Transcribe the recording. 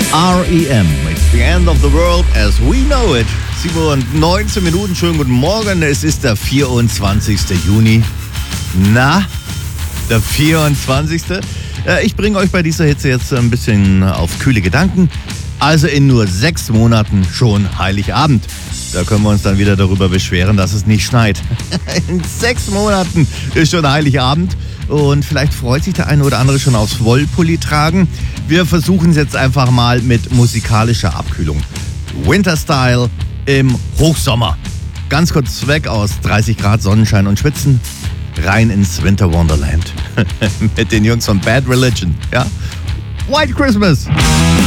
REM, it's the end of the world as we know it. 7:19 Minuten, schönen guten Morgen. Es ist der 24. Juni. Na, der 24. Ich bringe euch bei dieser Hitze jetzt ein bisschen auf kühle Gedanken. Also in nur 6 Monaten schon Heiligabend. Da können wir uns dann wieder darüber beschweren, dass es nicht schneit. In 6 Monaten ist schon Heiligabend. Und vielleicht freut sich der eine oder andere schon aufs Wollpulli tragen. Wir versuchen es jetzt einfach mal mit musikalischer Abkühlung. Winterstyle im Hochsommer. Ganz kurz weg aus 30 Grad Sonnenschein und Schwitzen. Rein ins Winter Wonderland. Mit den Jungs von Bad Religion. Ja? White Christmas.